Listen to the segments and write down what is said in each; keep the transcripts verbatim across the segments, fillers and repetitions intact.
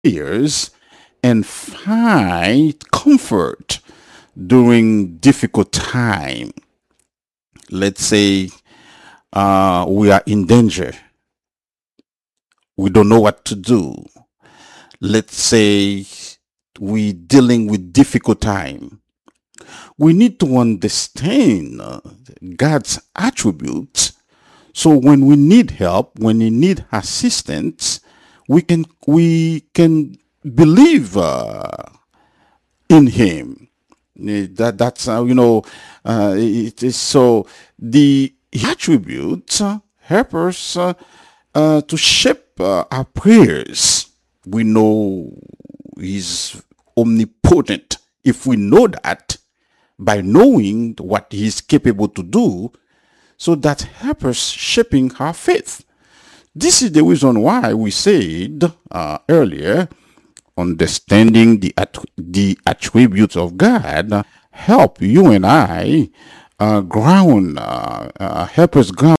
prayers and find comfort during difficult time. Let's say uh, we are in danger. We don't know what to do. Let's say we dealing with difficult time. We need to understand uh, God's attributes. So when we need help, when we need assistance, we can we can believe uh, in Him. Eh, That that's uh, you know uh, it is so the attributes uh, help us uh, uh, to shape uh, our prayers. We know He's omnipotent. If we know that, by knowing what He's capable to do, so that helps us shaping our faith. This is the reason why we said uh, earlier, understanding the at- the attributes of God help you and I uh, ground, uh, uh, help us ground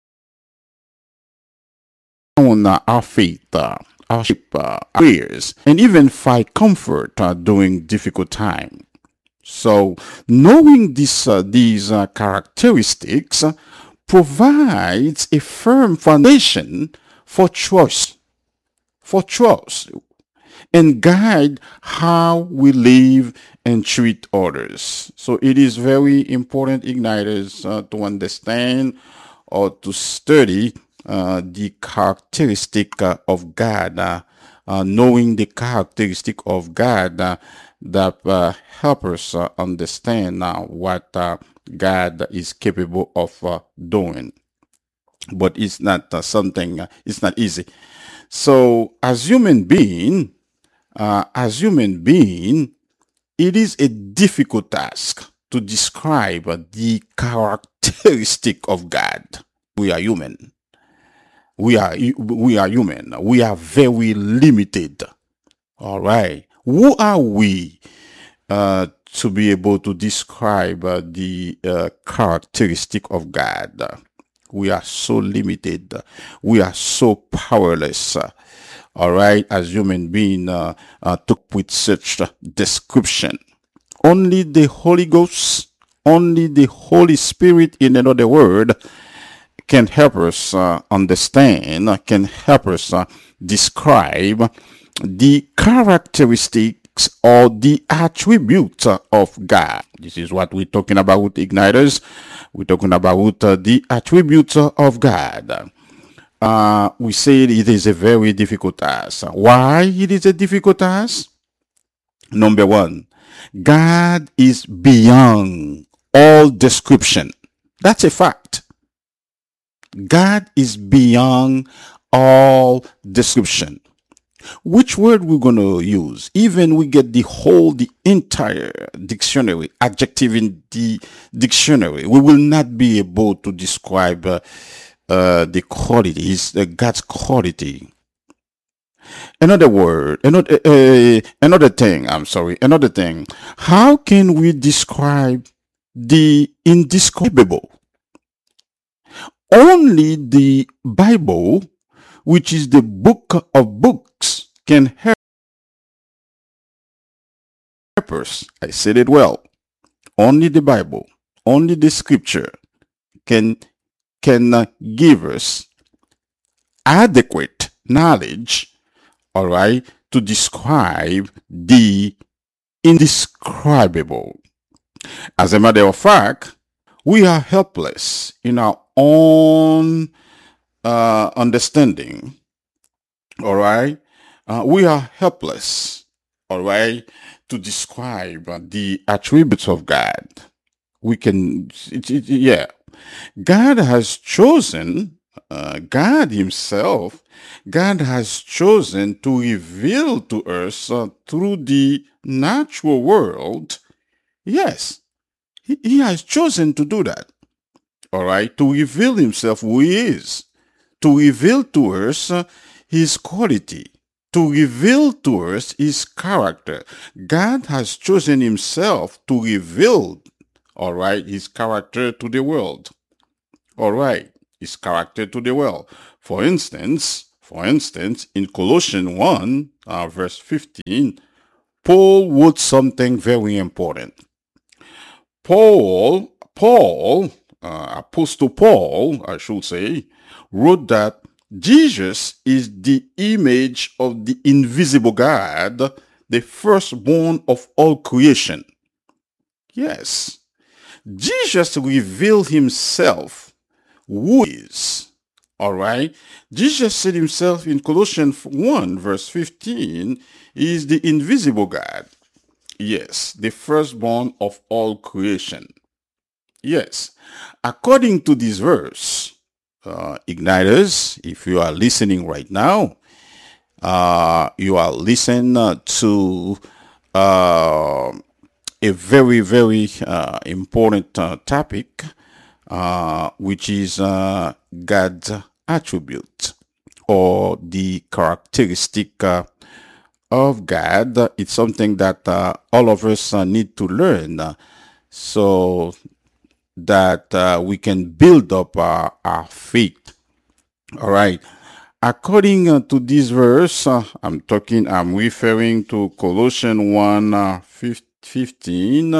uh, our faith, uh, our shape, uh, our prayers, and even find comfort uh, during difficult time. So, knowing this, uh, these uh, characteristics uh, provides a firm foundation for trust, for trust, and guide how we live and treat others. So, it is very important, igniters, uh, to understand or to study uh, the characteristic uh, of God, uh, uh, knowing the characteristic of God uh, that uh, help us uh, understand uh, what uh, God is capable of uh, doing. But it's not uh, something, uh, it's not easy. So as human being, uh, as human being, it is a difficult task to describe uh, the characteristic of God. We are human. We are we are human. We are very limited. All right. Who are we uh, to be able to describe uh, the uh, characteristic of God? We are so limited. We are so powerless. All right, as human being, uh, uh, took with such description. Only the Holy Ghost, only the Holy Spirit, in another word, can help us uh, understand, can help us uh, describe the characteristics or the attributes uh, of God. This is what we're talking about, igniters. We're talking about uh, the attributes uh, of God. Uh, we said it is a very difficult task. Why it is a difficult task? Number one, God is beyond all description. That's a fact. God is beyond all description. Which word we're going to use? Even we get the whole, the entire dictionary, adjective in the dictionary, we will not be able to describe uh, uh, the qualities, uh, God's quality. Another word, another, uh, another thing, I'm sorry, another thing. How can we describe the indescribable? Only the Bible, which is the book of books, can help us. I said it well. Only the Bible, only the scripture can can uh, give us adequate knowledge, all right, to describe the indescribable. As a matter of fact, we are helpless in our own uh, understanding, all right? Uh, we are helpless, all right, to describe uh, the attributes of God. We can, it, it, yeah. God has chosen, uh, God Himself, God has chosen to reveal to us uh, through the natural world. Yes, he, he has chosen to do that, all right, to reveal Himself who He is, to reveal to us uh, His quality, to reveal to us His character. God has chosen Himself to reveal, all right, His character to the world. All right, His character to the world. For instance, For instance, in Colossians one, uh, verse fifteen, Paul wrote something very important. Paul, Paul, uh, Apostle Paul, I should say, wrote that Jesus is the image of the invisible God, the firstborn of all creation. Yes, Jesus revealed himself who he is. All right. Jesus said himself in Colossians one, verse fifteen, he is the invisible God. Yes, the firstborn of all creation. Yes, according to this verse, uh, igniters, if you are listening right now, uh, you are listening uh, to uh, a very, very uh, important uh, topic, uh, which is uh, God's attribute or the characteristic uh, of God. It's something that uh, all of us uh, need to learn uh, so that uh, we can build up our, our faith. All right. According uh, to this verse, uh, I'm talking, I'm referring to Colossians one, uh, fifteen.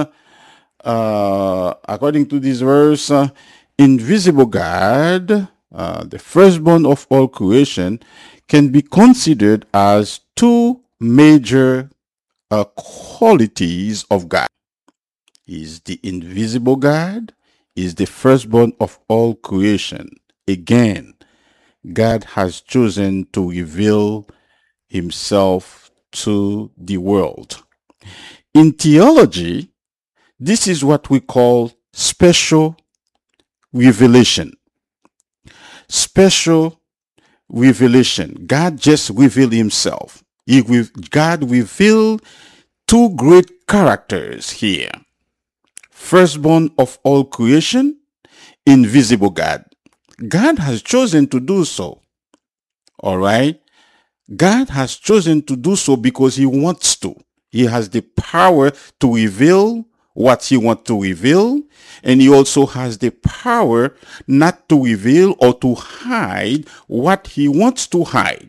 Uh, according to this verse, uh, invisible God, uh, the firstborn of all creation, can be considered as two major uh, qualities of God. He is the invisible God, he is the firstborn of all creation. Again, God has chosen to reveal himself to the world. In theology, this is what we call special revelation. Special revelation. God just revealed himself. He, God revealed two great characters here. Firstborn of all creation, invisible God. God has chosen to do so. All right? God has chosen to do so because he wants to. He has the power to reveal what he wants to reveal, and he also has the power not to reveal or to hide what he wants to hide.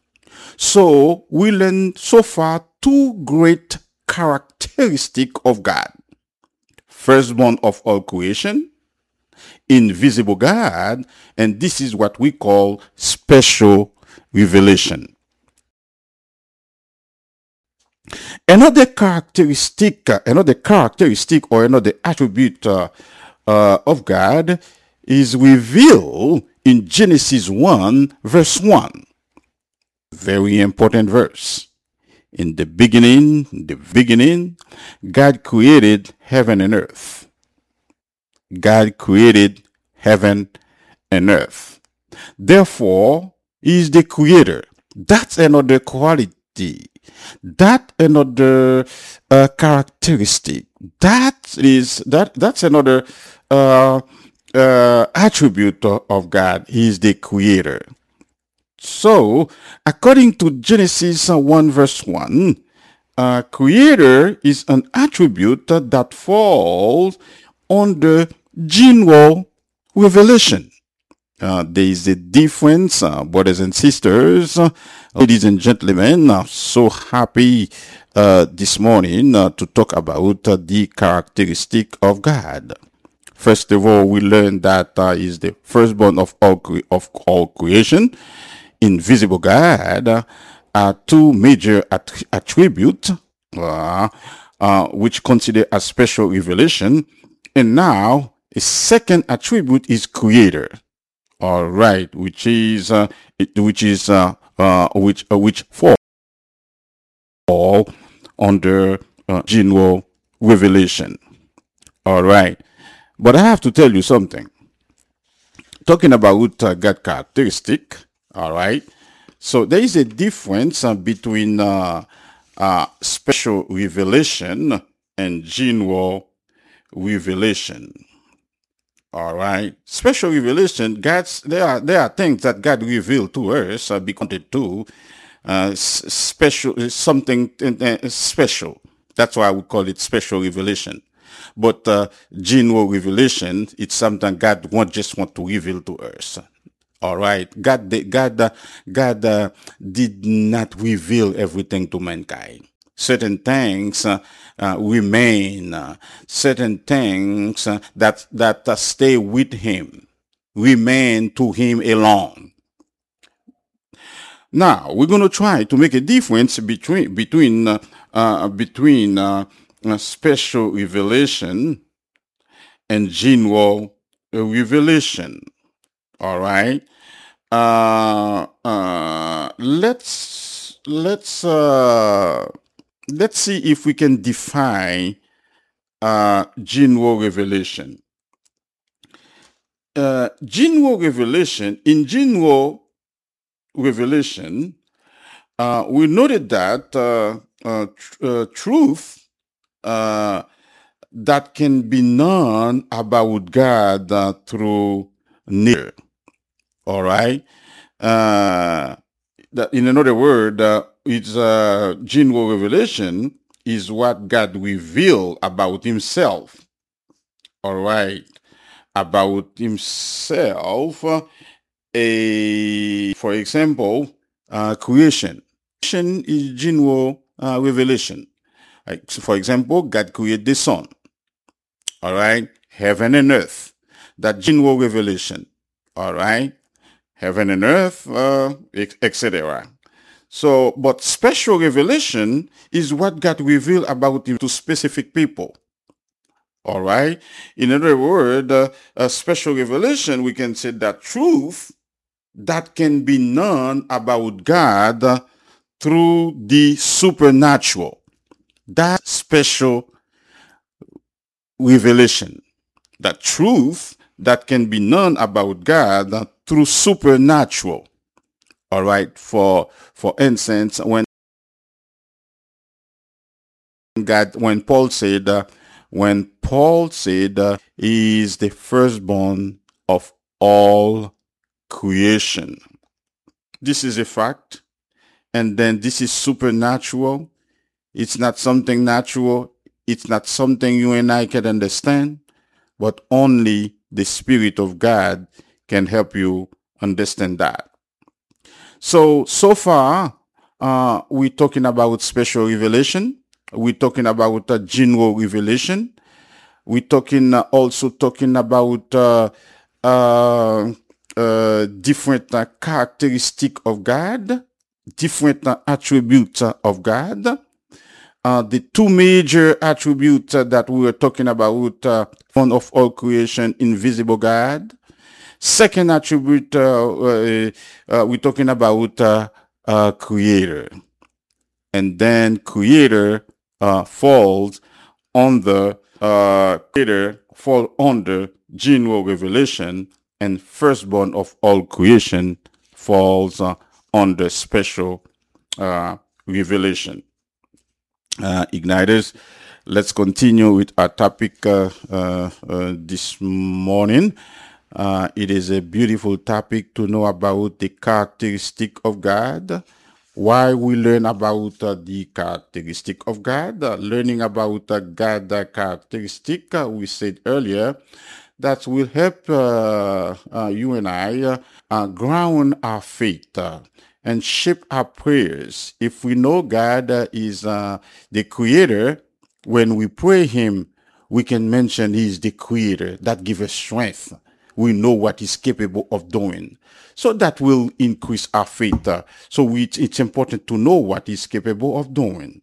So we learn so far two great characteristics of God. Firstborn of all creation, invisible God, and this is what we call special revelation. Another characteristic, uh, another characteristic or another attribute uh, uh, of God is revealed in Genesis one, verse one. Very important verse. In the beginning, in the beginning, God created heaven and earth. God created heaven and earth. Therefore, he is the creator. That's another quality. That another uh, characteristic. That is that. That's another uh, uh, attribute of God. He is the creator. So, according to Genesis one verse one, uh, creator is an attribute that falls under general revelation. Uh, there is a difference, uh, brothers and sisters, uh, ladies and gentlemen. I'm so happy uh, this morning uh, to talk about uh, the characteristic of God. First of all, we learned that uh, is the firstborn of all cre- of all creation. Invisible God uh, are two major att- attributes uh, uh, which consider a special revelation, and now a second attribute is creator. All right, which is uh, it, which is uh, uh, which uh, which fall under uh, general revelation. All right, but I have to tell you something. Talking about uh, God characteristic. All right, so there is a difference uh, between uh, uh, special revelation and general revelation. All right. Special revelation, God's there are there are things that God revealed to us uh, because to uh, s- special something uh, special. That's why we call it special revelation. But uh, general revelation, it's something God won't just want to reveal to us. All right. God, did- God, uh, God uh, did not reveal everything to mankind. Certain things uh, uh, remain. Uh, certain things uh, that that uh, stay with Him remain to Him alone. Now we're going to try to make a difference between between uh, uh, between uh, uh, special revelation and general revelation. All right. Uh, uh, let's let's uh, let's see if we can define uh, general revelation. Uh, general revelation in general revelation, uh, we noted that uh, uh, tr- uh, truth uh, that can be known about God uh, through nature. All right. Uh, that in another word, uh, it's uh, general revelation is what God revealed about Himself. All right, about Himself. uh, A, for example, uh, creation. Creation is general uh, revelation. Like, so for example, God created the sun. All right, heaven and earth. That general revelation. All right, heaven and earth, uh, et cetera. So, but special revelation is what God revealed about Him to specific people. All right. In other words, uh, a special revelation, we can say that truth that can be known about God uh, through the supernatural. That special revelation, that truth that can be known about God uh, through supernatural. All right. For for instance, when God, when Paul said, uh, when Paul said, uh, he is the firstborn of all creation. This is a fact. And then this is supernatural. It's not something natural. It's not something you and I can understand, but only the Spirit of God can help you understand that. So, so far, uh, we're talking about special revelation. We're talking about uh, general revelation. We're talking uh, also talking about uh, uh, uh, different uh, characteristic of God, different uh, attributes uh, of God. Uh, the two major attributes uh, that we were talking about, uh, one of all creation, invisible God. Second attribute, uh, uh, uh, we're talking about uh, uh, creator. And then creator uh, falls on the uh, creator fall under general revelation, and firstborn of all creation falls uh, under special uh, revelation. Uh, igniters, let's continue with our topic uh, uh, uh, this morning. Uh, it is a beautiful topic to know about the characteristic of God. Why we learn about uh, the characteristic of God, uh, learning about uh, God uh, characteristic, uh, we said earlier, that will help uh, uh, you and I uh, uh, ground our faith uh, and shape our prayers. If we know God uh, is uh, the creator, when we pray Him, we can mention He is the creator. That gives us strength. We know what He's capable of doing. So that will increase our faith. Uh, so we, it's important to know what He's capable of doing.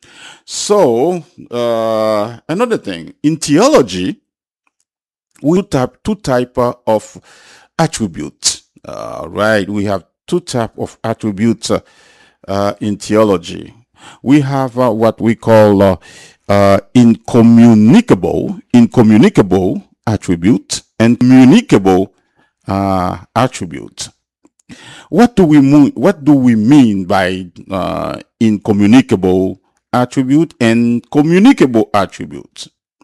So uh, another thing, in theology, we have two type uh, of attributes. Uh, right, we have two type of attributes uh, uh, in theology. We have uh, what we call uh, uh, incommunicable, incommunicable attribute and communicable uh, attribute. What do we mean? What do we mean by uh, incommunicable attribute and communicable attribute?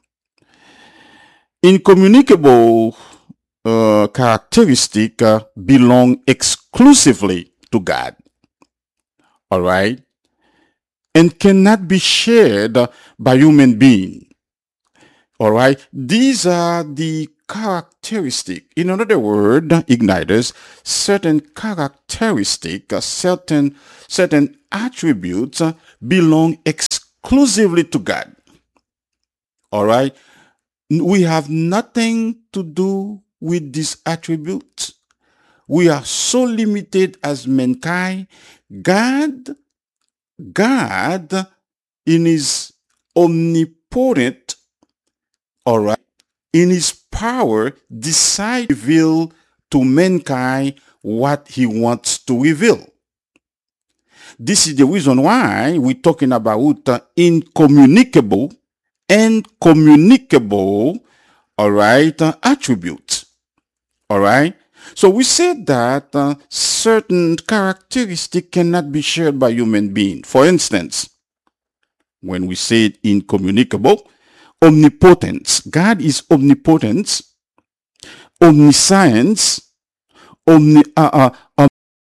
Incommunicable uh, characteristic uh, belong exclusively to God. All right, and cannot be shared by human being. All right, these are the characteristic, in another word, igniters, certain characteristic, uh, certain certain attributes uh, belong exclusively to God. All right? We have nothing to do with these attributes. We are so limited as mankind. God, God, in his omnipotent, all right, in his power, decide to reveal to mankind what he wants to reveal. This is the reason why we're talking about uh, incommunicable and communicable, all right, uh, attributes. All right. So we said that uh, certain characteristics cannot be shared by human beings. For instance, when we say incommunicable, omnipotence. God is omnipotent, omniscience, omni, uh, uh,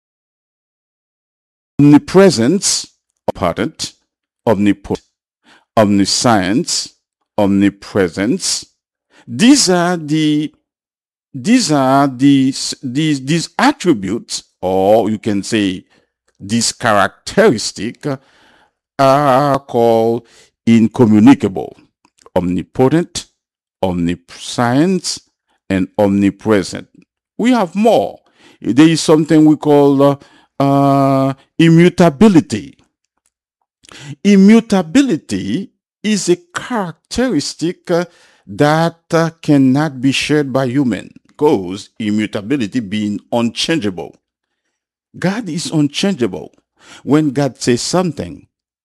omnipresence, omnipotent, omnipotent, omniscience, omnipresence. These are the these are these these these attributes, or you can say these characteristics, are called incommunicable: omnipotent, omniscience, and omnipresent. We have more. There is something we call uh, uh, immutability. Immutability is a characteristic uh, that uh, cannot be shared by human, because immutability being unchangeable. God is unchangeable. When God says something,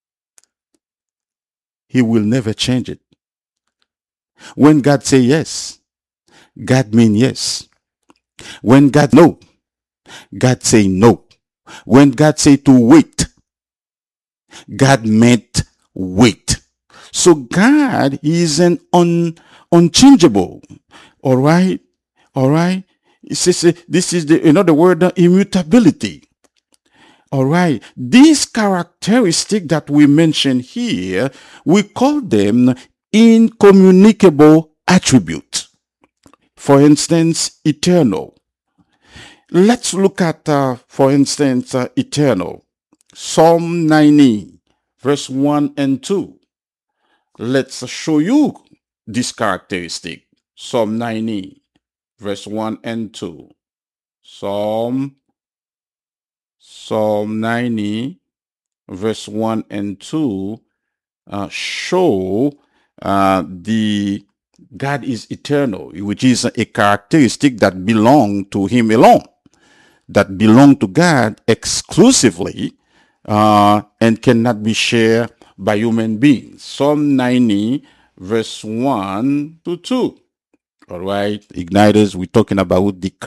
he will never change it. When God say yes, God mean yes. When God no, God say no. When God say to wait, God meant wait. So God is an un, unchangeable. All right, all right. This is this is the another word, uh, immutability. All right. These characteristics that we mention here, we call them incommunicable attributes. For instance, eternal. Let's look at, uh, for instance, uh, eternal. Psalm ninety, verse one and two. Let's show you this characteristic. Psalm ninety, verse one and two. Psalm, Psalm ninety, verse one and two uh, show uh, the God is eternal, which is a characteristic that belong to him alone, that belong to God exclusively, uh, and cannot be shared by human beings. Psalm ninety, verse one to two. All right, igniters, we're talking about the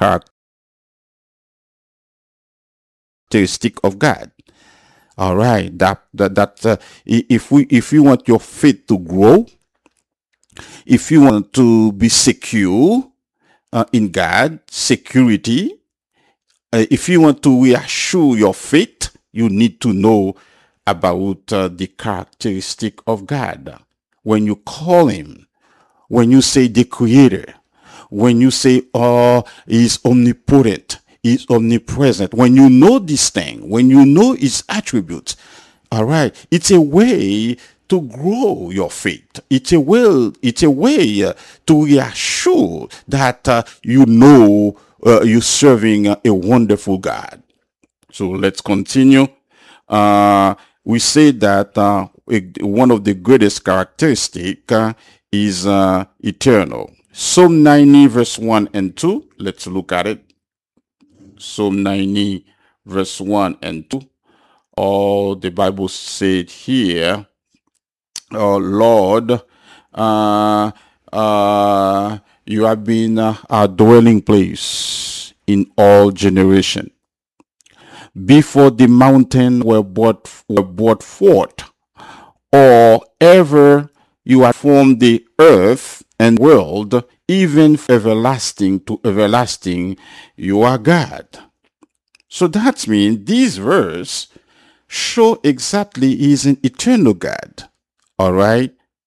characteristic of God. All right, that that, that uh, if we if you want your faith to grow, if you want to be secure uh, in God, security, uh, if you want to reassure your faith, you need to know about uh, the characteristic of God. When you call him, when you say the creator, when you say, oh, he's omnipotent, he's omnipresent, when you know this thing, when you know his attributes, all right, it's a way to grow your faith. It's a way, it's a way uh, to reassure that uh, you know uh, you're serving uh, a wonderful God. So let's continue. Uh, we say that uh, one of the greatest characteristics uh, is uh, eternal. Psalm ninety, verse one and two. Let's look at it. Psalm ninety, verse one and two. All the Bible said here, oh Lord, uh, uh, you have been uh, our dwelling place in all generation. Before the mountain were brought, were brought forth, or ever you had formed the earth and world, even from everlasting to everlasting, you are God. So that means this verse show exactly he is an eternal God. All right.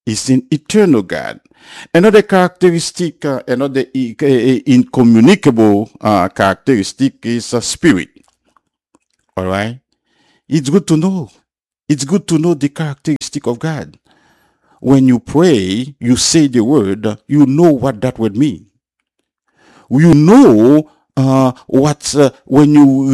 is an eternal God. Another characteristic, uh, another i- i- incommunicable uh, characteristic is a spirit. All right. It's good to know. It's good to know the characteristic of God. When you pray, you say the word, you know what that word means. You know uh, what, uh, when you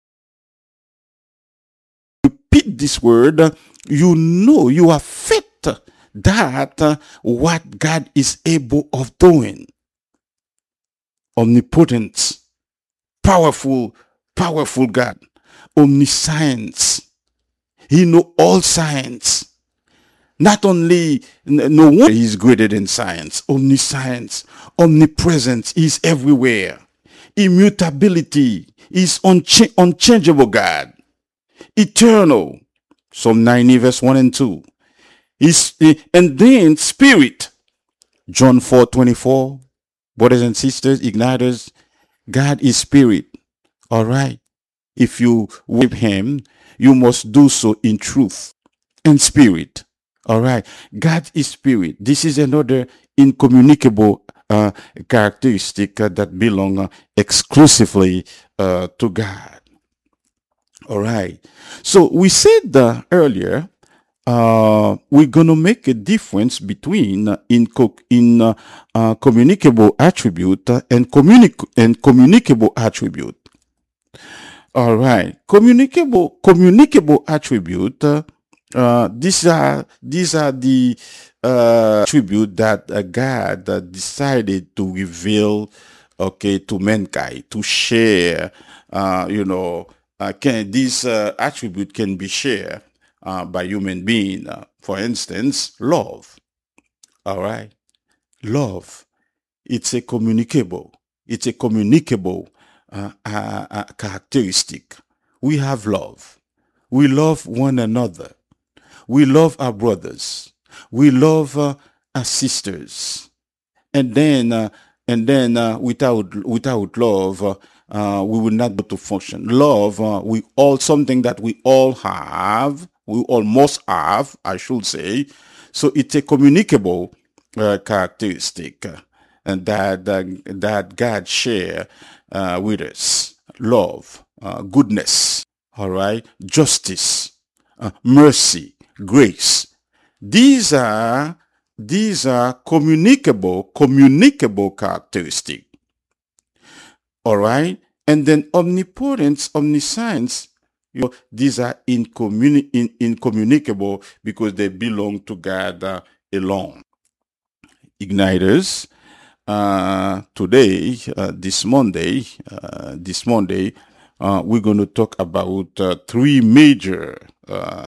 repeat this word, you know, you are fit that uh, what God is able of doing. Omnipotent, powerful, powerful God. Omniscience. He know all science. Not only, no wonder he's greater than science. Omniscience, omnipresence is everywhere. Immutability is uncha- unchangeable God. Eternal. Psalm ninety verse one and two. Is, and then spirit. John four twenty-four. Brothers and sisters, igniters, God is spirit. All right. If you worship him, you must do so in truth and spirit. All right. God is spirit. This is another incommunicable uh, characteristic uh, that belong uh, exclusively uh, to God. All right. So we said uh, earlier, uh, we're going to make a difference between uh, in, co- in uh, uh, communicable attribute uh, and, communic- and communicable attribute. All right. Communicable communicable attribute. Uh, uh, these are these are the uh, attribute that uh, God uh, decided to reveal, okay, to mankind to share. Uh, you know, uh, can this uh, attribute can be shared uh, by human being. Uh, for instance, love. All right, love. It's a communicable. It's a communicable uh, uh, uh, characteristic. We have love. We love one another. We love our brothers. We love uh, our sisters. And then, uh, and then, uh, without without love, uh, uh, we will not be able to function. Love, uh, we all something that we all have. We all must have, I should say. So it's a communicable uh, characteristic, uh, and that uh, that God share uh, with us. Love, uh, goodness, all right, justice, uh, mercy, grace. These are these are communicable communicable characteristics. All right, and then omnipotence, omniscience. You know, these are incommuni- in, incommunicable because they belong to God uh, alone. Igniters. Uh, today, uh, this Monday, uh, this Monday, uh, we're going to talk about uh, three major, uh,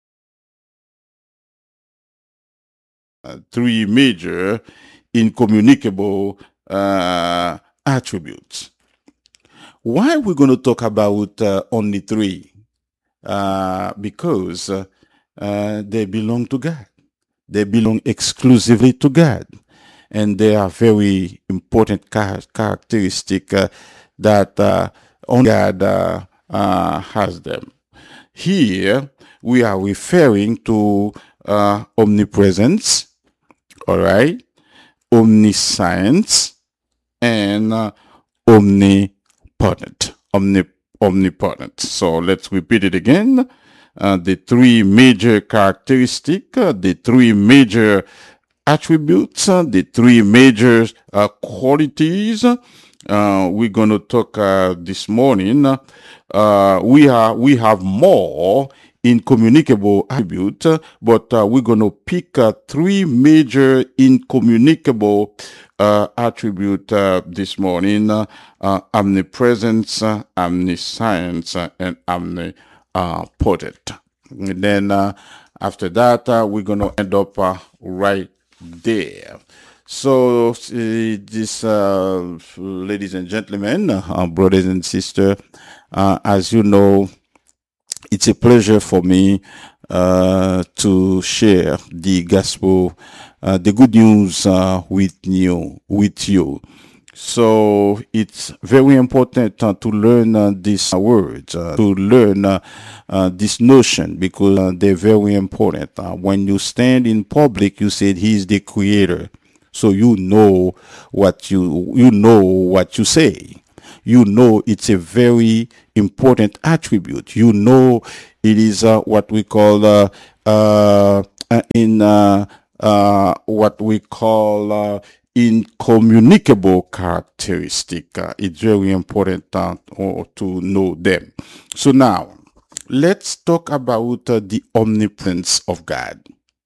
three major incommunicable uh, attributes. Why we're going to talk about uh, only three? Uh, because uh, uh, they belong to God. They belong exclusively to God. And they are very important char- characteristic uh, that uh, only God uh, uh, has them. Here we are referring to uh, omnipresence, all right, omniscience, and uh, omnipotent. Omni- omnipotent. So let's repeat it again. Uh, the three major characteristics, uh, the three major attributes, uh, the three major uh, qualities. Uh, we're going to talk uh, this morning. Uh, we are we have more incommunicable attributes, uh, but uh, we're going to pick uh, three major incommunicable uh, attributes uh, this morning: uh, uh, omnipresence, uh, omniscience, uh, and omnipotent. And then uh, after that, uh, we're going to end up uh, right there. So, uh, this, uh, ladies and gentlemen, uh, brothers and sisters, uh, as you know, it's a pleasure for me uh, to share the gospel, uh, the good news uh, with you, with you. So it's very important uh, to learn uh, these uh, words, uh, to learn uh, uh, this notion, because uh, they're very important. Uh, when you stand in public, you said He's the Creator, so you know what you you know what you say. You know it's a very important attribute. You know it is uh, what we call uh, uh, uh, in uh, uh, what we call uh, incommunicable characteristic. Uh, it's very important uh, or to know them. So now let's talk about uh, the omnipresence of God.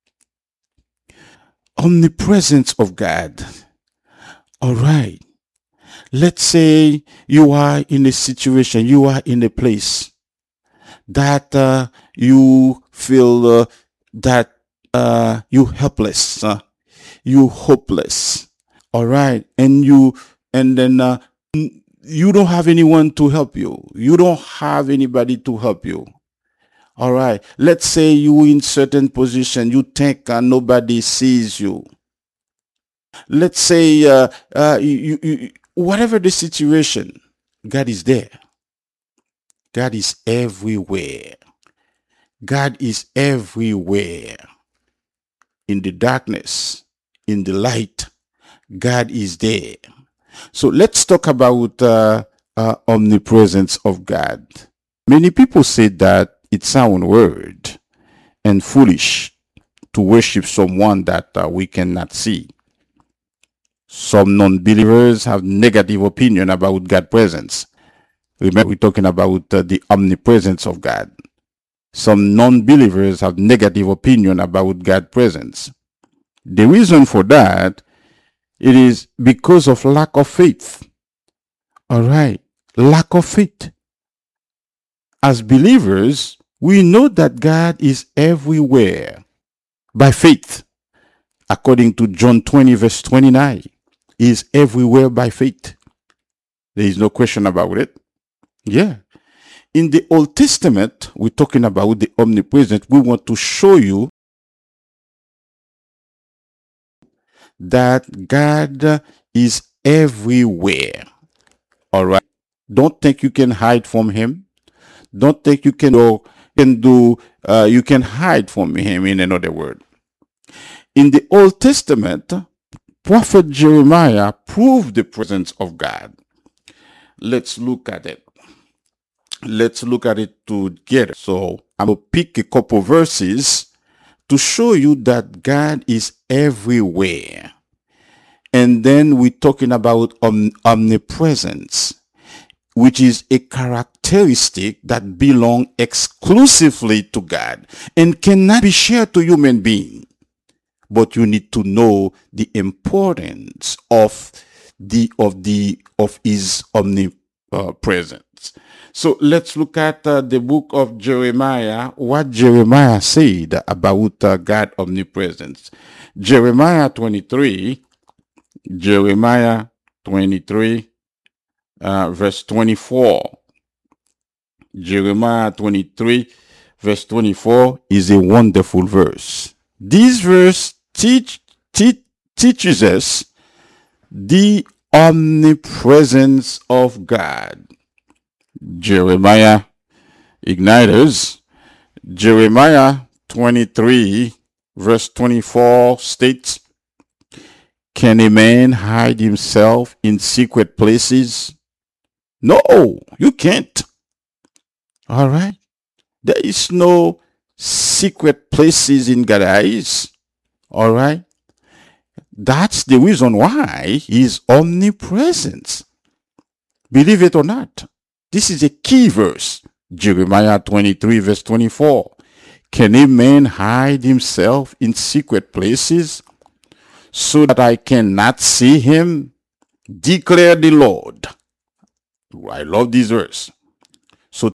Omnipresence of God. All right. Let's say you are in a situation, you are in a place that uh, you feel uh, that uh, you helpless, uh, you hopeless. All right, and you and then uh, you don't have anyone to help you. You don't have anybody to help you. All right, let's say you in certain position, you think uh, nobody sees you. Let's say uh, uh, you, you, whatever the situation, God is there. God is everywhere. God is everywhere. In the darkness, in the light, God is there. So let's talk about uh, uh, omnipresence of God. Many people say that it sounds weird and foolish to worship someone that uh, we cannot see. Some non-believers have negative opinion about God's presence. Remember, we're talking about uh, the omnipresence of God. Some non-believers have negative opinion about God's presence. The reason for that, it is because of lack of faith. All right, lack of faith. As believers, we know that God is everywhere by faith. According to John twenty, verse twenty-nine, He is everywhere by faith. There is no question about it. Yeah. In the Old Testament, we're talking about the omnipresent. We want to show you that God is everywhere. All right. Don't think you can hide from Him. Don't think you can do, can do uh, you can hide from Him, in another word. In the Old Testament, Prophet Jeremiah proved the presence of God. Let's look at it. Let's look at it together. So I'm going to pick a couple verses to show you that God is everywhere. And then we're talking about om- omnipresence, which is a characteristic that belongs exclusively to God and cannot be shared to human beings. But you need to know the importance of the of the of His omnipresence. So let's look at uh, the book of Jeremiah, what Jeremiah said about uh, God omnipresence. Jeremiah twenty-three, Jeremiah twenty-three, uh, verse twenty-four. Jeremiah twenty-three, verse twenty-four is a wonderful verse. This verse teach, teach, teaches us the omnipresence of God. Jeremiah Igniters, Jeremiah twenty-three, verse twenty-four states, "Can a man hide himself in secret places? No, you can't." All right. There is no secret places in God's eyes. All right. That's the reason why He's omnipresent. Believe it or not. This is a key verse. Jeremiah twenty-three, verse twenty-four. "Can a man hide himself in secret places so that I cannot see him? Declare the Lord." I love this verse. So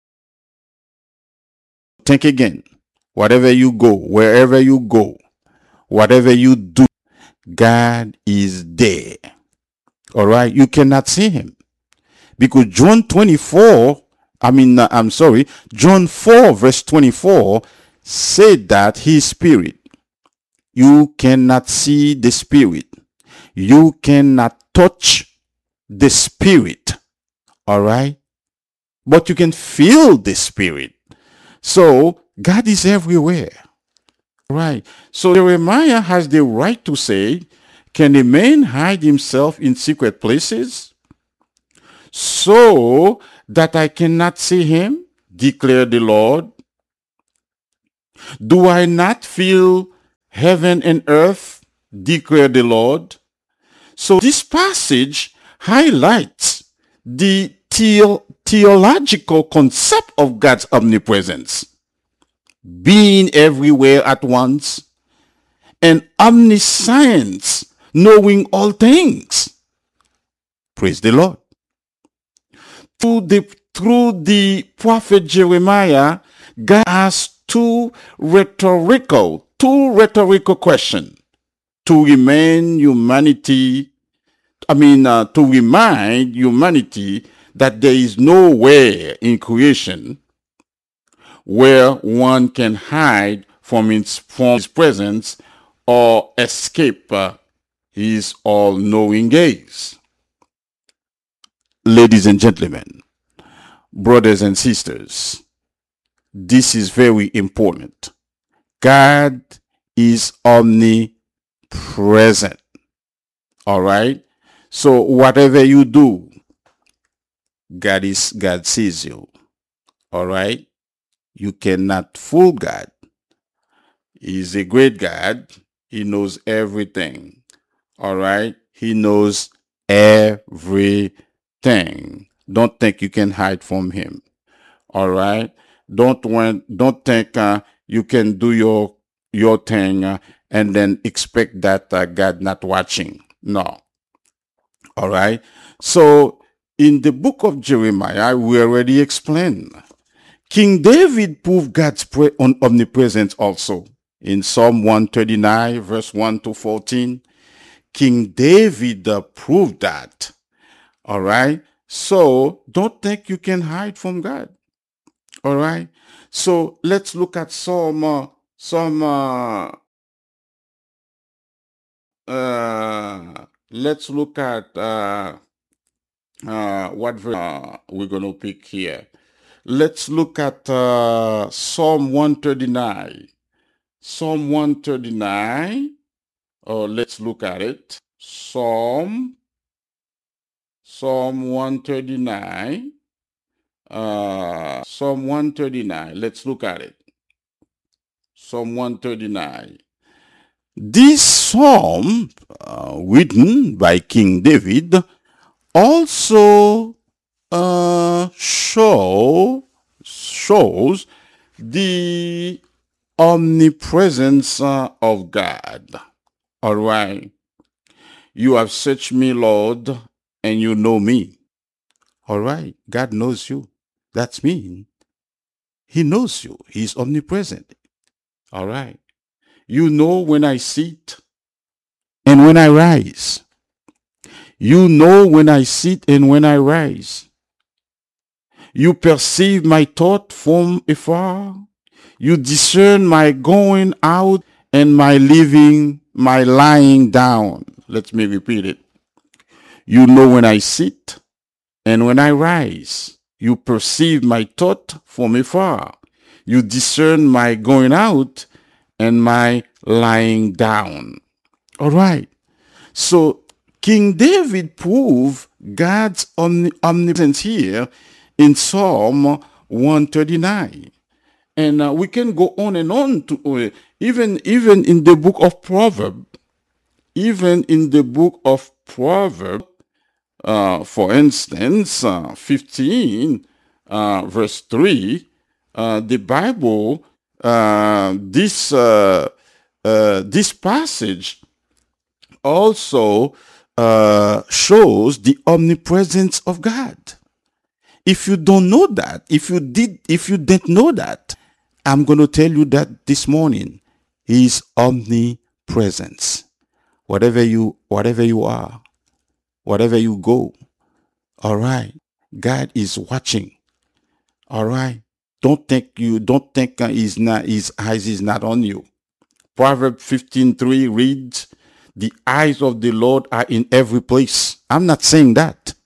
think again. Whatever you go, wherever you go, whatever you do, God is there. All right. You cannot see Him. Because John twenty-four, I mean, uh, I'm sorry, John four, verse twenty-four said that His Spirit. You cannot see the Spirit. You cannot touch the Spirit. All right? But you can feel the Spirit. So God is everywhere. All right. So Jeremiah has the right to say, can a man hide himself in secret places so that I cannot see him? Declared the Lord. Do I not feel heaven and earth? Declared the Lord. So this passage highlights the the- theological concept of God's omnipresence, being everywhere at once, and omniscience, knowing all things. Praise the Lord. Through the, through the prophet Jeremiah, God asked two rhetorical, two rhetorical questions to remain humanity, I mean, uh, to remind humanity that there is nowhere in creation where one can hide from his, from his presence or escape uh, his all-knowing gaze. Ladies and gentlemen, brothers and sisters, this is very important. God is omnipresent. All right? So whatever you do, God is God sees you. All right? You cannot fool God. He's a great God. He knows everything. All right? He knows everything. Don't think you can hide from him. All right? Don't want, don't think uh, you can do your your thing uh, and then expect that uh, God not watching. No. All right? So in the book of Jeremiah, we already explained. King David proved God's pre- on omnipresence also. In Psalm one thirty-nine, verse one to fourteen, King David uh, proved that. All right? So don't think you can hide from God. All right? So let's look at some, uh, some, uh, uh, let's look at uh, uh, what verse uh, we're going to pick here. Let's look at uh, Psalm one thirty-nine. Psalm one thirty-nine. Oh, let's look at it. Psalm, Psalm one thirty-nine. Uh, Psalm one thirty-nine. Let's look at it. Psalm one thirty-nine. This psalm, uh, written by King David, also uh, show, shows the omnipresence uh, of God. All right. You have searched me, Lord, and you know me. All right. God knows you. That's me. He knows you. He's omnipresent. All right. You know when I sit and when I rise. You know when I sit and when I rise. You perceive my thought from afar. You discern my going out and my living, my lying down. Let me repeat it. You know when I sit and when I rise. You perceive my thought from afar. You discern my going out and my lying down. All right. So King David proved God's omni- omnipotence here in Psalm one thirty-nine. And uh, we can go on and on to uh, even even in the book of Proverbs, even in the book of Proverbs, uh, for instance, uh, fifteen, uh, verse three, uh, the Bible, uh, this uh, uh, this passage also uh, shows the omnipresence of God. If you don't know that, if you did, if you didn't know that, I'm going to tell you that this morning. He is omnipresence. Whatever you, whatever you are, whatever you go, all right, God is watching. All right, don't think you, don't think uh, he's not, his eyes is not on you. Proverbs fifteen three reads, "The eyes of the Lord are in every place." I'm not saying that.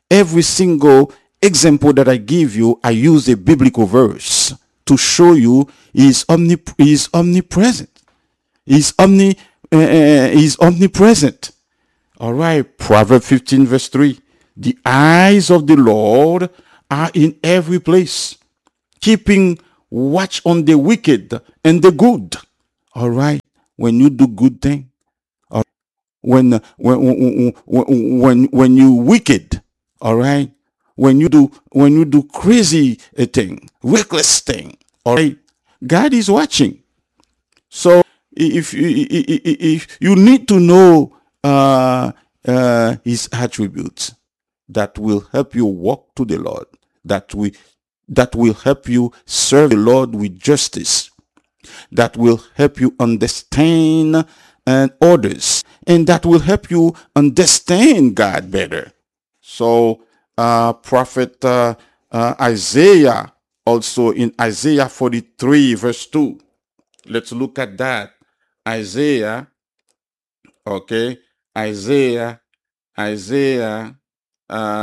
every single example that I give you, I use a biblical verse to show you He's omnip- He's omnipresent. He's omni uh, He's omnipresent. All right, Proverbs fifteen verse three. The eyes of the Lord are in every place, keeping watch on the wicked and the good. All right, when you do good thing, or when when when when when, when you wicked, all right, when you do when you do crazy thing, reckless thing, all right, God is watching. So if if, if you need to know uh, uh, His attributes that will help you walk to the Lord, that we that will help you serve the Lord with justice, that will help you understand and others, and that will help you understand God better. So, uh, Prophet uh, uh, Isaiah, also in Isaiah forty-three, verse two. Let's look at that. Isaiah, okay, Isaiah, Isaiah, uh,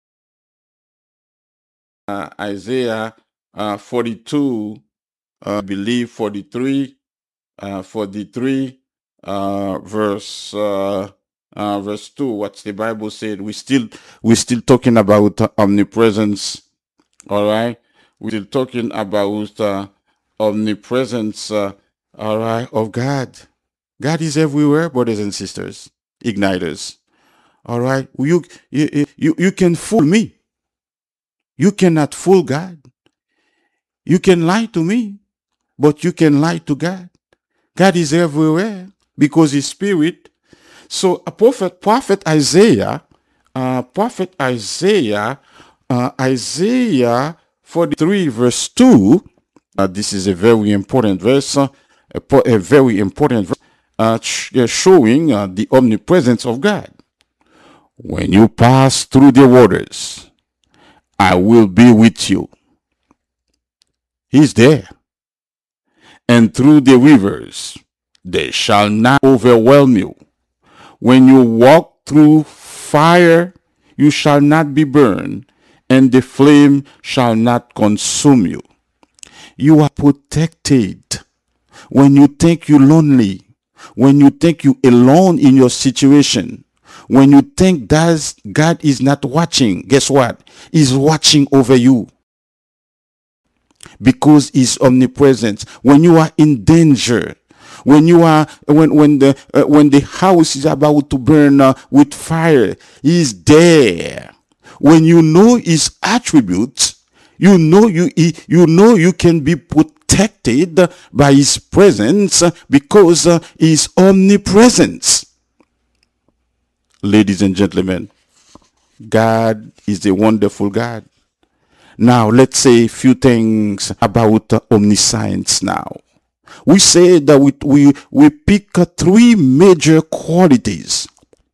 uh, Isaiah uh, forty-two, uh, I believe forty-three, uh, forty-three, uh, verse uh, uh, verse two. What's the Bible said? We still we still talking about uh, omnipresence. All right, we're still talking about uh, omnipresence. Uh, all right, of God. God is everywhere, brothers and sisters, igniters. All right, you you you, you can fool me. You cannot fool God. You can lie to me, but you can lie to God. God is everywhere because His Spirit. So a prophet, prophet Isaiah, uh, prophet Isaiah, uh, Isaiah forty-three verse two. Uh, this is a very important verse, uh, a, a very important verse, uh, showing uh, the omnipresence of God. When you pass through the waters, I will be with you. He's there. And through the rivers, they shall not overwhelm you. When you walk through fire, you shall not be burned, and the flame shall not consume you. You are protected. When you think you're lonely, when you think you're alone in your situation, when you think that God is not watching, guess what? He's watching over you because He's omnipresent. When you are in danger, when you are when when the uh, when the house is about to burn uh, with fire, He's there. When you know His attributes, you know you you know you can be protected by His presence because uh, He's omnipresent. Ladies and gentlemen, God is a wonderful God. Now let's say a few things about uh, omniscience now. We say that we, we, we pick uh, three major qualities.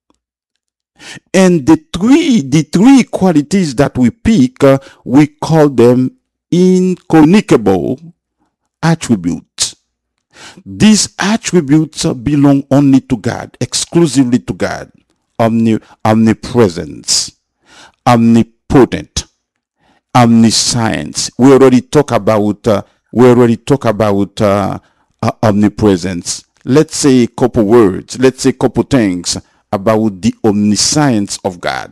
And the three, the three qualities that we pick, uh, we call them incommunicable attributes. These attributes uh, belong only to God, exclusively to God. Omni, omnipresence, omnipotent, omniscience. We already talk about uh, we already talk about uh, uh, omnipresence. Let's say a couple words. Let's say a couple things about the omniscience of God.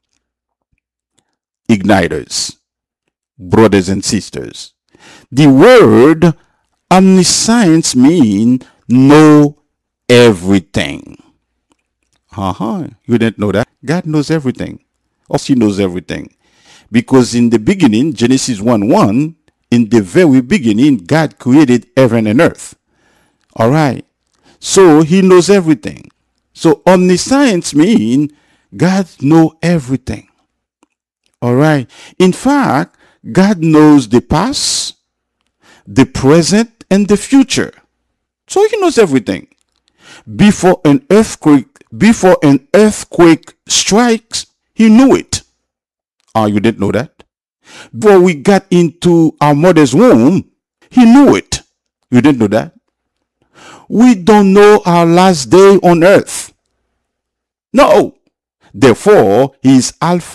Igniters, brothers and sisters. The word omniscience means know everything. Uh-huh. You didn't know that? God knows everything. Of course, He knows everything. Because in the beginning, Genesis one one, in the very beginning, God created heaven and earth. All right. So He knows everything. So omniscience means God knows everything. All right. In fact, God knows the past, the present, and the future. So He knows everything. Before an earthquake, before an earthquake strikes, He knew it. Oh, you didn't know that? Before we got into our mother's womb, He knew it. You didn't know that? We don't know our last day on earth. No. Therefore, He is Alpha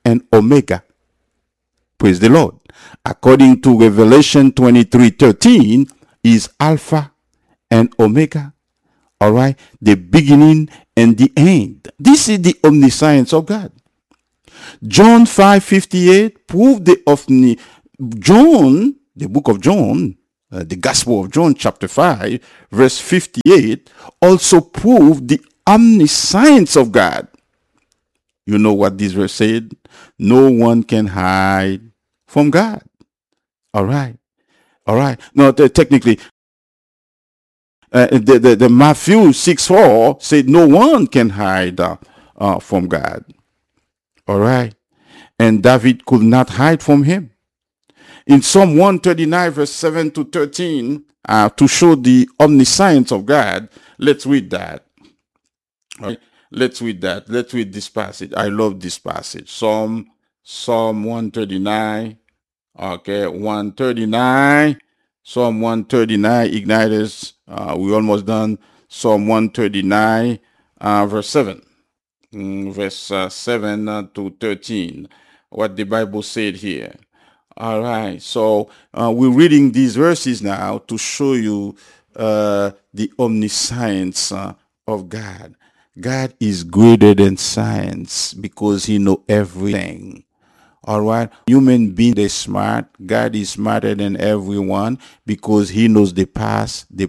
and Omega. Praise the Lord. According to Revelation twenty-three thirteen, is Alpha and Omega. All right. The beginning and the end. This is the omniscience of God. John five fifty-eight proved the omni. John, the book of John, uh, the Gospel of John, chapter five, verse fifty-eight, also proved the omniscience of God. You know what this verse said? No one can hide from God. All right. All right. No, the, technically, uh, the, the, the Matthew six four said no one can hide uh, uh, from God. All right. And David could not hide from him. In Psalm one thirty-nine, verse seven to thirteen, uh, to show the omniscience of God, let's read that. All right. Let's read that. Let's read this passage. I love this passage. Psalm, Psalm one thirty-nine. Okay, one thirty-nine. Psalm one thirty-nine. Igniters. Uh, we almost done. Psalm one thirty-nine, uh, verse seven. Mm, verse uh, seven uh, to thirteen. What the Bible said here. All right. So uh, we're reading these verses now to show you uh, the omniscience uh, of God. God is greater than science because he knows everything. All right. Human beings are smart. God is smarter than everyone because he knows the past, the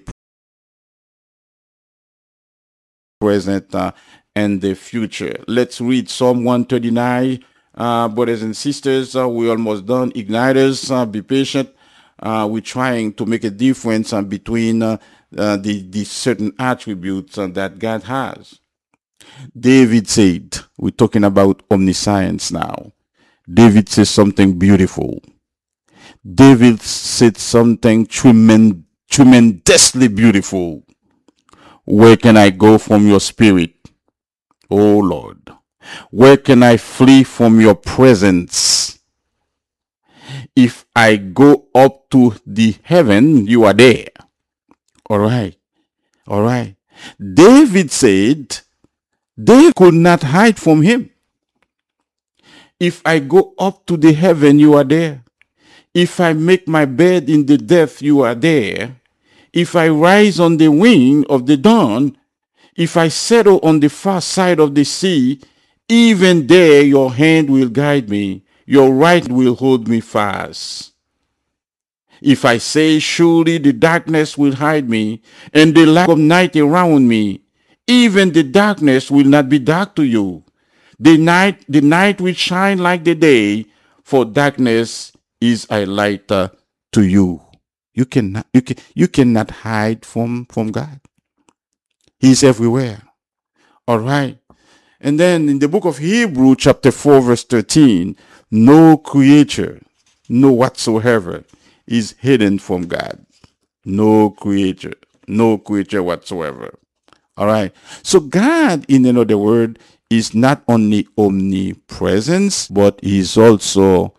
present, uh, and the future. Let's read Psalm one thirty-nine. Uh, brothers and sisters, uh, we're almost done. Igniters, uh, be patient. Uh, we're trying to make a difference uh, between uh, uh, the, the certain attributes uh, that God has. David said, we're talking about omniscience now. David says something beautiful. David said something tremend- tremendously beautiful. Where can I go from your spirit, O Lord? Where can I flee from your presence? If I go up to the heaven, you are there. All right. All right. David said, they could not hide from him. If I go up to the heaven, you are there. If I make my bed in the depth, you are there. If I rise on the wing of the dawn, if I settle on the far side of the sea, even there your hand will guide me. Your right will hold me fast. If I say, surely the darkness will hide me, and the light of night around me, even the darkness will not be dark to you. The night, the night will shine like the day, for darkness is a light uh, to you. You cannot, you can, you cannot hide from, from God. He's everywhere. All right. And then in the book of Hebrew, chapter four, verse thirteen, no creature, no whatsoever is hidden from God. No creature, no creature whatsoever. All right. So God, in another word, is not only omnipresence, but he's also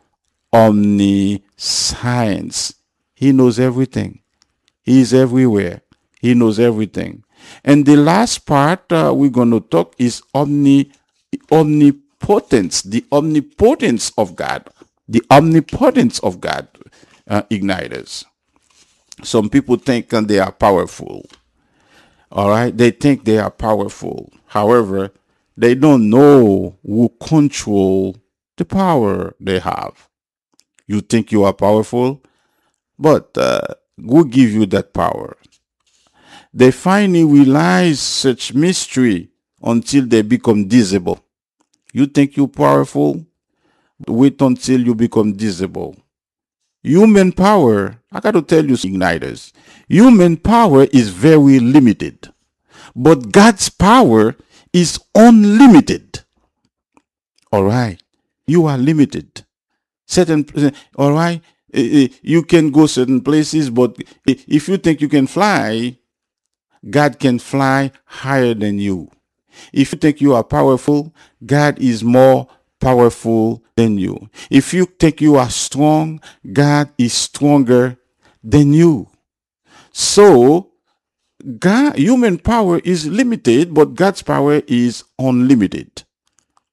omniscience. He knows everything. He's everywhere. He knows everything. And the last part uh, we're going to talk is omni, omnipotence, the omnipotence of God, the omnipotence of God, uh, igniters. Some people think uh, they are powerful. All right, they think they are powerful. However, they don't know who control the power they have. You think you are powerful, but uh, who give you that power? They finally realize such mystery until they become disabled. You think you're powerful? Wait until you become disabled. Human power, I got to tell you, igniters, human power is very limited. But God's power is unlimited. All right. You are limited. Certain, all right. You can go certain places, but if you think you can fly, God can fly higher than you. If you think you are powerful, God is more powerful than you. If you think you are strong, God is stronger than you. So, God, human power is limited, but God's power is unlimited.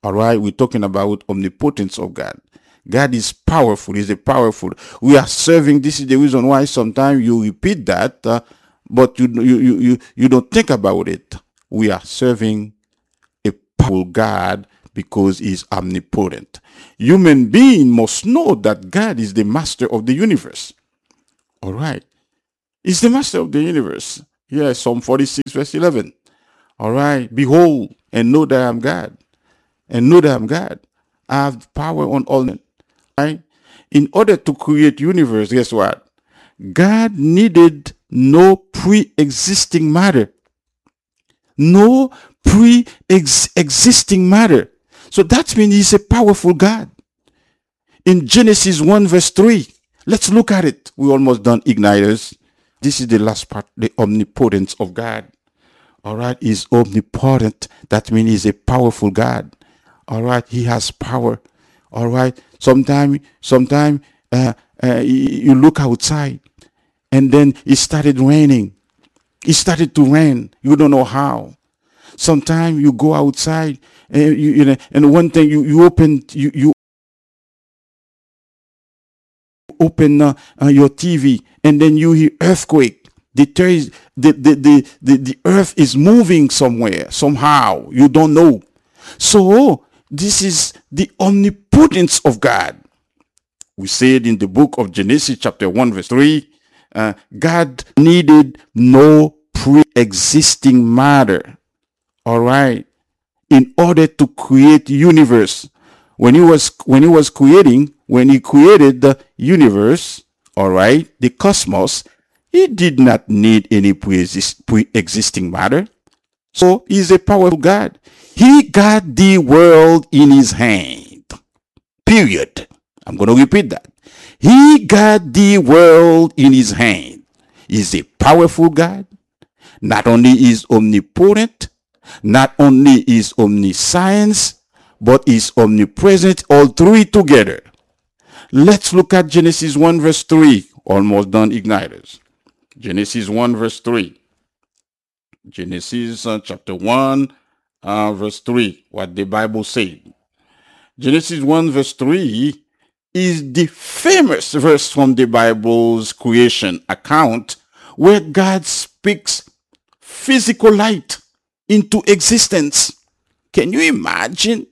All right, we're talking about omnipotence of God. God is powerful. He's a powerful. We are serving. This is the reason why sometimes you repeat that, uh, but you, you you you you don't think about it. We are serving a powerful God because He's omnipotent. Human being must know that God is the master of the universe. All right, He's the master of the universe. Yeah, Psalm forty-six, verse eleven. All right, behold and know that I'm God, and know that I'm God. I have power on all men. Right? In order to create universe, guess what? God needed no pre-existing matter. No pre-existing matter. So that means He's a powerful God. In Genesis one verse three, let's look at it. We're almost done, igniters. This is the last part, the omnipotence of God. All right, He's omnipotent. That means He's a powerful God. All right, He has power. All right, sometime, sometime uh, uh, you look outside, and then it started raining. It started to rain. You don't know how. Sometimes you go outside, and you, you know, and one thing you you open you you open uh, uh, your T V, and then you hear earthquake. The, ter- the, the, the, the, the earth is moving somewhere, somehow. You don't know. So, this is the omnipotence of God. We say it in the book of Genesis chapter one verse three. Uh, God needed no pre-existing matter. All right. In order to create universe. When he was when he was creating, when he created the universe, all right, the cosmos, he did not need any pre-exist, pre-existing matter. So he's a powerful God. He got the world in his hand. Period. I'm going to repeat that. He got the world in his hand. He's a powerful God. Not only is omnipotent, not only is omniscience, but is omnipresent, all three together. Let's look at Genesis one verse three. Almost done, igniters. Genesis one verse three. Genesis uh, chapter one uh, verse three. What the Bible said. Genesis one verse three is the famous verse from the Bible's creation account where God speaks physical light into existence. Can you imagine?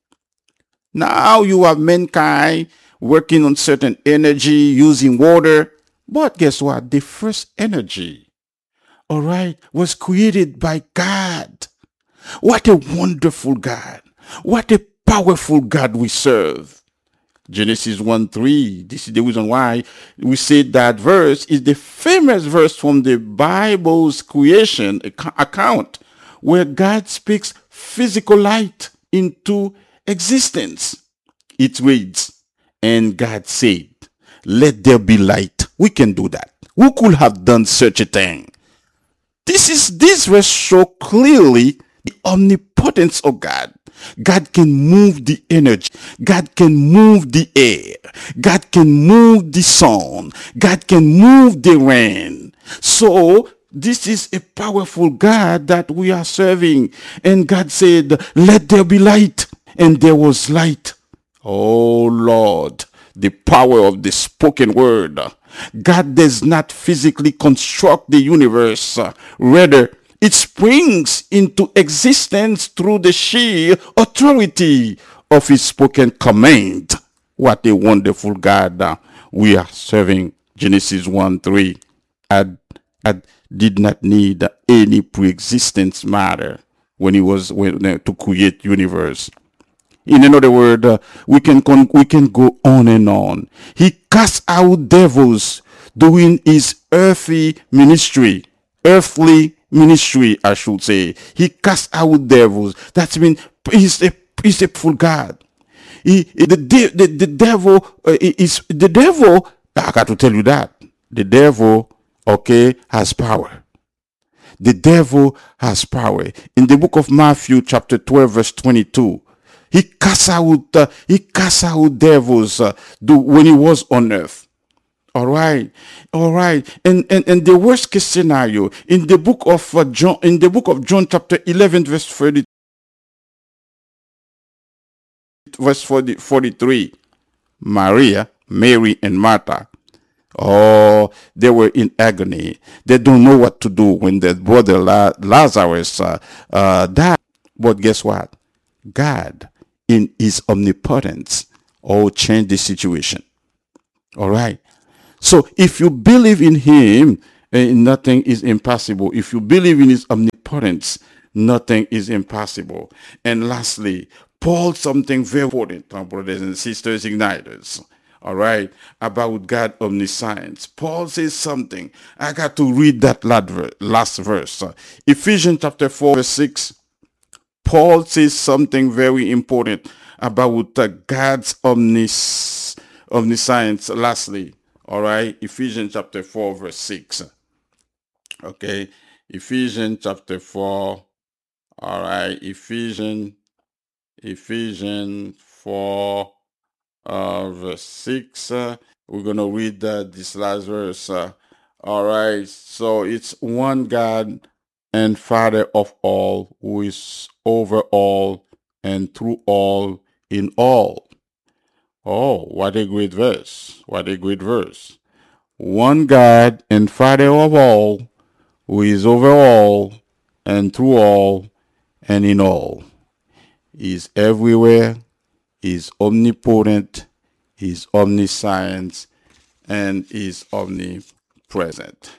Now you have mankind working on certain energy using water. But guess what? The first energy, all right, was created by God. What a wonderful God. What a powerful God we serve. Genesis one three. This is the reason why we say that verse is the famous verse from the Bible's creation account where God speaks physical light into existence. It reads, and God said, let there be light. We can do that. Who could have done such a thing? This is this verse show clearly the omnipotence of God. God can move the energy. God can move the air. God can move the sun. God can move the rain. So this is a powerful God that we are serving. And God said, let there be light. And there was light. Oh Lord, the power of the spoken word. God does not physically construct the universe. Rather, it springs into existence through the sheer authority of his spoken command. What a wonderful God we are serving. Genesis one three. God, God did not need any pre-existence matter when he was when, to create universe. In another word, uh, we can con- we can go on and on. He cast out devils doing his earthly ministry, earthly ministry, I should say. He cast out devils. That means he's a he's a full God. He the the, the devil uh, is the devil. I got to tell you that the devil, okay, has power. The devil has power. In the book of Matthew, chapter twelve, verse twenty-two. He cast out, uh, he cast out devils uh, do, when he was on earth. All right, all right. And, and and the worst case scenario in the book of uh, John, in the book of John, chapter eleven, verse thirty. verse forty, forty-three. Maria, Mary, and Martha. Oh, they were in agony. They don't know what to do when their brother La- Lazarus uh, uh, died. But guess what? God, in his omnipotence, oh, changed the situation. All right. So if you believe in him, eh, nothing is impossible. If you believe in his omnipotence, nothing is impossible. And lastly, Paul, something very important, uh, brothers and sisters, igniters. All right, about God omniscience. Paul says something. I got to read that last verse. Uh, Ephesians chapter four, verse six. Paul says something very important about uh, God's omnis omniscience. Lastly, all right, Ephesians chapter four, verse six. Okay, Ephesians chapter four. All right, Ephesians, Ephesians four, uh, verse six. Uh, we're gonna read uh, this last verse. Uh, all right, so it's one God and Father of all, who is over all and through all in all. Oh, what a great verse! What a great verse! One God and Father of all, who is over all and through all and in all. He is everywhere. He is omnipotent. He is omniscient, and he is omnipresent.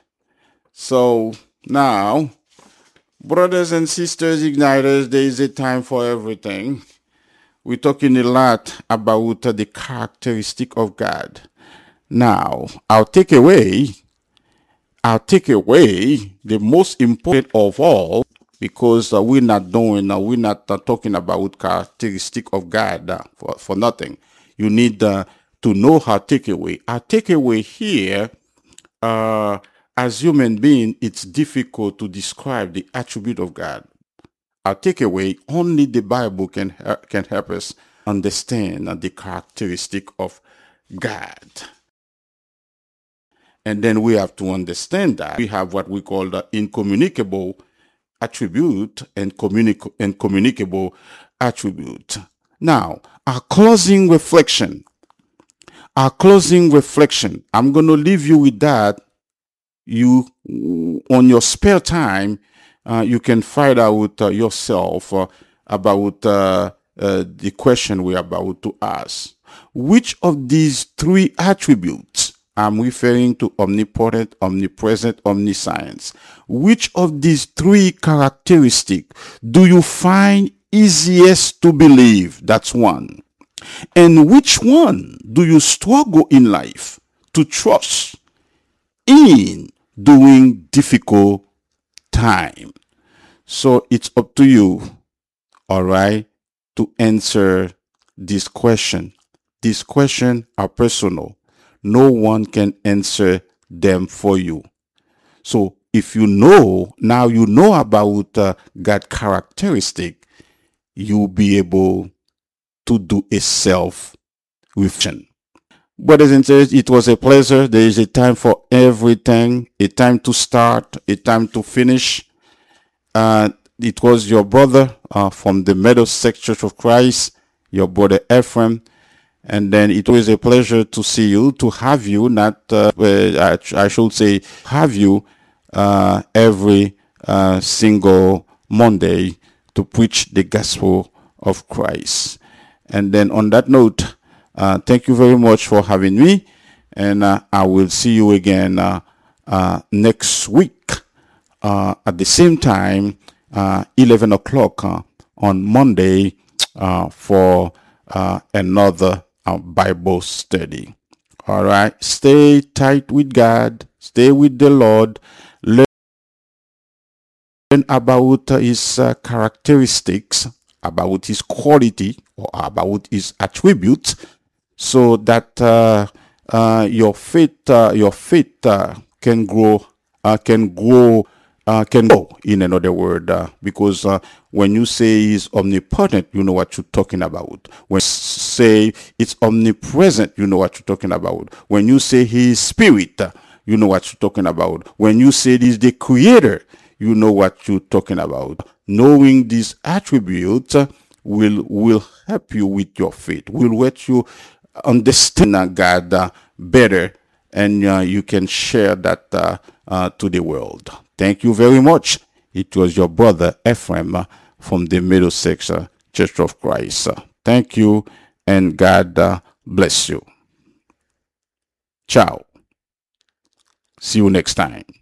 So now, brothers and sisters, igniters, there is a time for everything. We're talking a lot about uh, the characteristic of God. Now, I'll take away, I'll take away the most important of all, because uh, we're not doing, uh, we're not uh, talking about characteristic of God uh, for, for nothing. You need uh, to know how take away. Our takeaway here, uh, as human being, it's difficult to describe the attribute of God. Our takeaway, only the Bible can can help us understand uh, the characteristic of God. And then we have to understand that we have what we call the incommunicable attribute and, communic- and communicable attribute. Now, our closing reflection. Our closing reflection. I'm going to leave you with that. You, on your spare time, uh, you can find out uh, yourself uh, about uh, uh, the question we're about to ask. Which of these three attributes, I'm referring to omnipotent, omnipresent, omniscience, which of these three characteristics do you find easiest to believe? That's one. And which one do you struggle in life to trust in during difficult time? So it's up to you, all right, to answer this question. These questions are personal. No one can answer them for you. So if you know, now you know about uh, God characteristic, you'll be able to do a self-reflection. Brothers and sisters, it was a pleasure. There is a time for everything, a time to start, a time to finish. Uh, it was your brother uh, from the Middlesex Church of Christ, your brother Ephraim. And then it was a pleasure to see you, to have you, not, uh, I, I should say, have you uh, every uh, single Monday to preach the gospel of Christ. And then on that note, uh, thank you very much for having me. And uh, I will see you again uh, uh, next week uh, at the same time, uh, eleven o'clock uh, on Monday uh, for uh, another uh, Bible study. All right. Stay tight with God. Stay with the Lord. Learn about uh, his uh, characteristics, about his quality, or about his attributes, so that uh, uh, your faith, uh, your faith uh, can grow, uh, can grow, uh, can grow. In another word, uh, because uh, when you say he's omnipotent, you know what you're talking about. When you say it's omnipresent, you know what you're talking about. When you say he is spirit, uh, you know what you're talking about. When you say he's the creator, you know what you're talking about. Knowing these attributes will will help you with your faith, will let you understand uh, God uh, better, and uh, you can share that uh, uh, to the world. Thank you very much. It was your brother Ephraim uh, from the Middlesex uh, Church of Christ. Uh, thank you, and God uh, bless you. Ciao. See you next time.